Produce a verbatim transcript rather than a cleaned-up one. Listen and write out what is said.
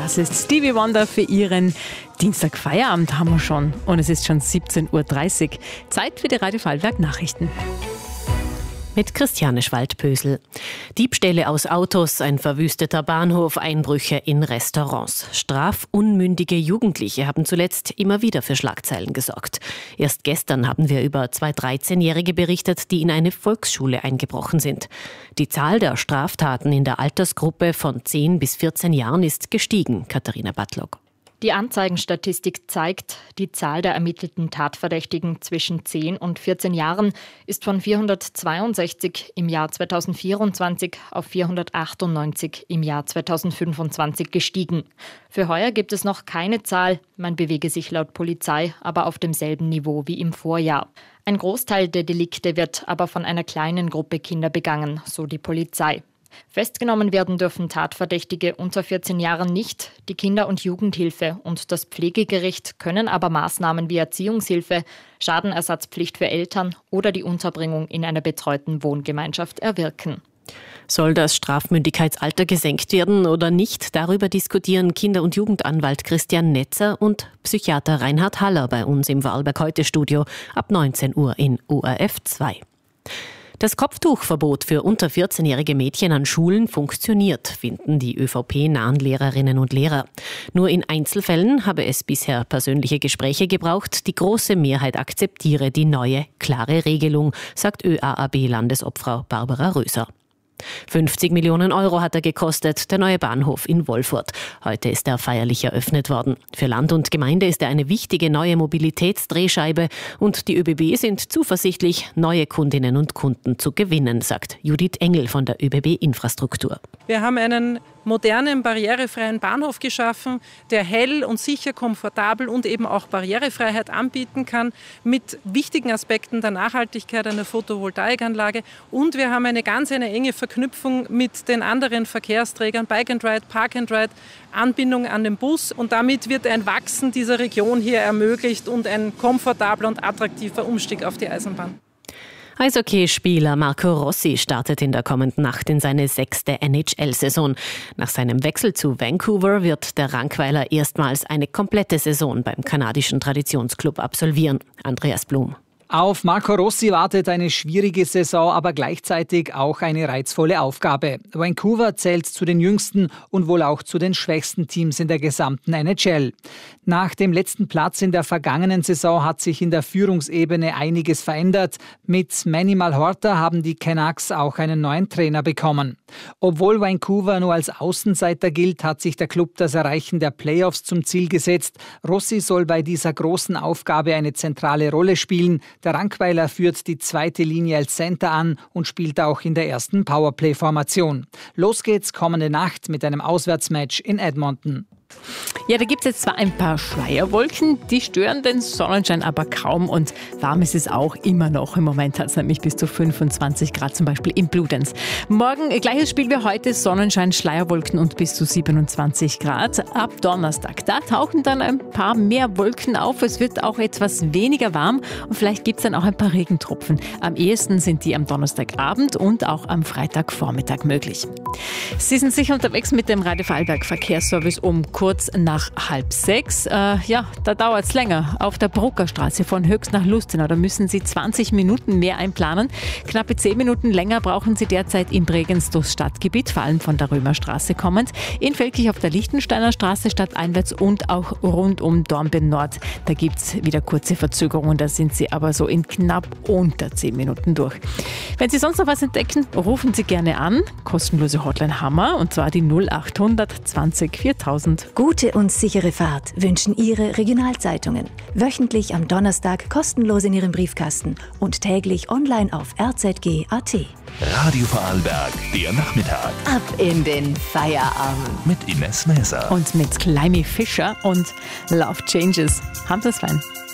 Das ist Stevie Wonder für Ihren Dienstag Feierabend haben wir schon. Und es ist schon siebzehn Uhr dreißig. Zeit für die Radio Vorarlberg Nachrichten. Mit Christiane Schwaldpösel. Diebstähle aus Autos, ein verwüsteter Bahnhof, Einbrüche in Restaurants. Strafunmündige Jugendliche haben zuletzt immer wieder für Schlagzeilen gesorgt. Erst gestern haben wir über zwei dreizehnjährige berichtet, die in eine Volksschule eingebrochen sind. Die Zahl der Straftaten in der Altersgruppe von zehn bis vierzehn Jahren ist gestiegen, Katharina Bartlock. Die Anzeigenstatistik zeigt, die Zahl der ermittelten Tatverdächtigen zwischen zehn und vierzehn Jahren ist von vierhundertzweiundsechzig im Jahr zweitausendvierundzwanzig auf vierhundertachtundneunzig im Jahr zweitausendfünfundzwanzig gestiegen. Für heuer gibt es noch keine Zahl, man bewege sich laut Polizei aber auf demselben Niveau wie im Vorjahr. Ein Großteil der Delikte wird aber von einer kleinen Gruppe Kinder begangen, so die Polizei. Festgenommen werden dürfen Tatverdächtige unter vierzehn Jahren nicht. Die Kinder- und Jugendhilfe und das Pflegegericht können aber Maßnahmen wie Erziehungshilfe, Schadenersatzpflicht für Eltern oder die Unterbringung in einer betreuten Wohngemeinschaft erwirken. Soll das Strafmündigkeitsalter gesenkt werden oder nicht? Darüber diskutieren Kinder- und Jugendanwalt Christian Netzer und Psychiater Reinhard Haller bei uns im Vorarlberg Heute Studio ab neunzehn Uhr in O R F zwei. Das Kopftuchverbot für unter vierzehnjährige Mädchen an Schulen funktioniert, finden die Ö V P-nahen Lehrerinnen und Lehrer. Nur in Einzelfällen habe es bisher persönliche Gespräche gebraucht. Die große Mehrheit akzeptiere die neue, klare Regelung, sagt Ö A A B-Landesobfrau Barbara Röser. fünfzig Millionen Euro hat er gekostet, der neue Bahnhof in Wolfurt. Heute ist er feierlich eröffnet worden. Für Land und Gemeinde ist er eine wichtige neue Mobilitätsdrehscheibe und die ÖBB sind zuversichtlich, neue Kundinnen und Kunden zu gewinnen, sagt Judith Engel von der ÖBB Infrastruktur. Wir haben einen modernen, barrierefreien Bahnhof geschaffen, der hell und sicher, komfortabel und eben auch Barrierefreiheit anbieten kann, mit wichtigen Aspekten der Nachhaltigkeit, einer Photovoltaikanlage. Und wir haben eine ganz eine enge Verknüpfung mit den anderen Verkehrsträgern, Bike and Ride, Park and Ride, Anbindung an den Bus. Und damit wird ein Wachsen dieser Region hier ermöglicht und ein komfortabler und attraktiver Umstieg auf die Eisenbahn. Eishockeyspieler Marco Rossi startet in der kommenden Nacht in seine sechste N H L-Saison. Nach seinem Wechsel zu Vancouver wird der Rankweiler erstmals eine komplette Saison beim kanadischen Traditionsclub absolvieren. Andreas Blum. Auf Marco Rossi wartet eine schwierige Saison, aber gleichzeitig auch eine reizvolle Aufgabe. Vancouver zählt zu den jüngsten und wohl auch zu den schwächsten Teams in der gesamten N H L. Nach dem letzten Platz in der vergangenen Saison hat sich in der Führungsebene einiges verändert. Mit Manny Malhotra haben die Canucks auch einen neuen Trainer bekommen. Obwohl Vancouver nur als Außenseiter gilt, hat sich der Club das Erreichen der Playoffs zum Ziel gesetzt. Rossi soll bei dieser großen Aufgabe eine zentrale Rolle spielen. Der Rankweiler führt die zweite Linie als Center an und spielt auch in der ersten Powerplay-Formation. Los geht's kommende Nacht mit einem Auswärtsmatch in Edmonton. Ja, da gibt es jetzt zwar ein paar Schleierwolken, die stören den Sonnenschein aber kaum und warm ist es auch immer noch. Im Moment hat es nämlich bis zu fünfundzwanzig Grad, zum Beispiel in Bludenz. Morgen, gleiches Spiel wie heute, Sonnenschein, Schleierwolken und bis zu siebenundzwanzig Grad. Ab Donnerstag, da tauchen dann ein paar mehr Wolken auf. Es wird auch etwas weniger warm und vielleicht gibt es dann auch ein paar Regentropfen. Am ehesten sind die am Donnerstagabend und auch am Freitagvormittag möglich. Sie sind sicher unterwegs mit dem Radio Vorarlberg Verkehrsservice um kurz nach halb sechs. Äh, ja, da dauert es länger. Auf der Bruckerstraße von Höchst nach Lustenau, da müssen Sie zwanzig Minuten mehr einplanen. Knappe zehn Minuten länger brauchen Sie derzeit in Bregenz durchs Stadtgebiet, vor allem von der Römerstraße kommend. In Velkich auf der Lichtensteiner Straße stadteinwärts und auch rund um Dornbirn Nord. Da gibt es wieder kurze Verzögerungen, da sind Sie aber so in knapp unter zehn Minuten durch. Wenn Sie sonst noch was entdecken, rufen Sie gerne an. Kostenlose Hotline Hammer und zwar die null achthundert zwanzig viertausend. Gute und sichere Fahrt wünschen Ihre Regionalzeitungen. Wöchentlich am Donnerstag kostenlos in Ihrem Briefkasten und täglich online auf r z g punkt a t. Radio Vorarlberg, der Nachmittag. Ab in den Feierabend. Mit Ines Mäser. Und mit Climby Fischer und Love Changes. Haben Sie es fein.